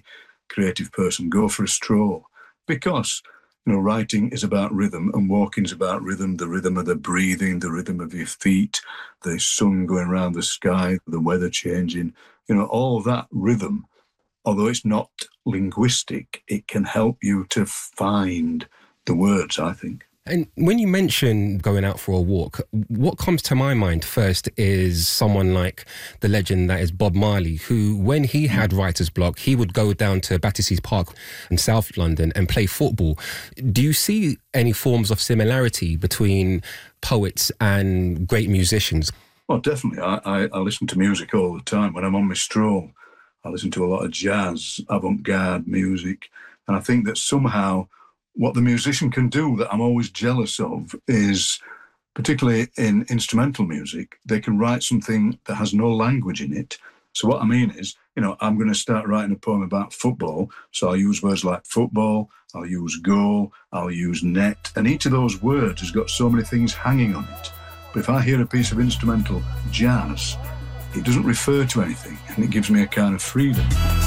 any creative person, go for a stroll. Because, writing is about rhythm and walking is about rhythm, the rhythm of the breathing, the rhythm of your feet, the sun going around the sky, the weather changing, all that rhythm. Although it's not linguistic, it can help you to find the words, I think. And when you mention going out for a walk, what comes to my mind first is someone like the legend that is Bob Marley, who, when he had writer's block, he would go down to Battersea Park in South London and play football. Do you see any forms of similarity between poets and great musicians? Well, definitely. I listen to music all the time. When I'm on my stroll, I listen to a lot of jazz, avant-garde music. And I think that somehow what the musician can do that I'm always jealous of is, particularly in instrumental music, they can write something that has no language in it. So what I mean is, I'm going to start writing a poem about football. So I'll use words like football, I'll use goal, I'll use net. And each of those words has got so many things hanging on it. But if I hear a piece of instrumental jazz, it doesn't refer to anything and it gives me a kind of freedom.